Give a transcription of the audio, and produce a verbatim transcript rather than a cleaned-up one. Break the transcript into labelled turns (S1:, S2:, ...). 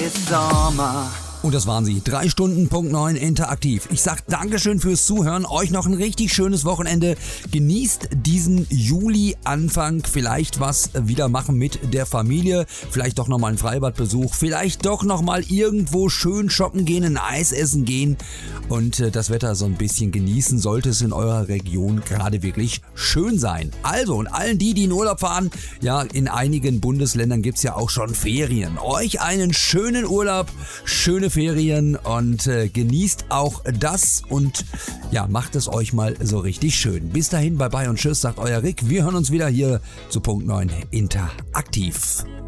S1: ist Sommer.
S2: Und das waren sie. Drei Stunden, Punkt neun, interaktiv. Ich sag Dankeschön fürs Zuhören. Euch noch ein richtig schönes Wochenende. Genießt diesen Juli-Anfang. Vielleicht was wieder machen mit der Familie. Vielleicht doch nochmal einen Freibadbesuch. Vielleicht doch nochmal irgendwo schön shoppen gehen, ein Eis essen gehen. Und äh, das Wetter so ein bisschen genießen. Sollte es in eurer Region gerade wirklich schön sein. Also, und allen die, die in Urlaub fahren, ja, in einigen Bundesländern gibt's ja auch schon Ferien. Euch einen schönen Urlaub, schöne Ferien und äh, genießt auch das und ja, macht es euch mal so richtig schön. Bis dahin, bye bye und tschüss, sagt euer Rick. Wir hören uns wieder hier zu Punkt neun interaktiv.